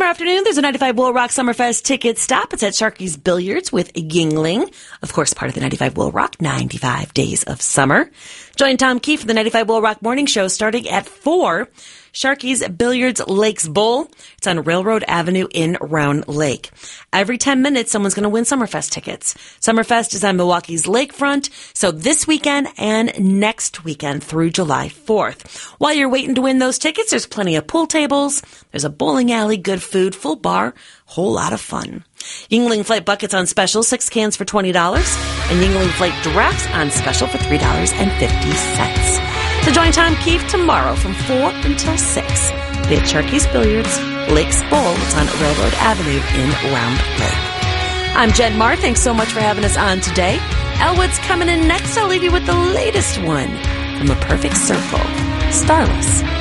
summer afternoon, there's a 95 Will Rock Summerfest ticket stop. It's at Sharky's Billiards with Yingling. Of course, part of the 95 Will Rock 95 Days of Summer. Join Tom Keefe for the 95 Will Rock Morning Show starting at 4. Sharky's Billiards Lakes Bowl. It's on Railroad Avenue in Round Lake. Every 10 minutes, someone's going to win Summerfest tickets. Summerfest is on Milwaukee's lakefront, so this weekend and next weekend through July 4th. While you're waiting to win those tickets, there's plenty of pool tables, there's a bowling alley, good food, full bar, whole lot of fun. Yingling Flight Buckets on special, 6 cans for $20, and Yingling Flight Drafts on special for $3.50. So join Tom Keefe tomorrow from 4 until 6. Be at Sharky's Billiards, Lakes Bowl. It's on Railroad Avenue in Round Lake. I'm Jen Marr. Thanks so much for having us on today. Elwood's coming in next. I'll leave you with the latest one from A Perfect Circle, Starless.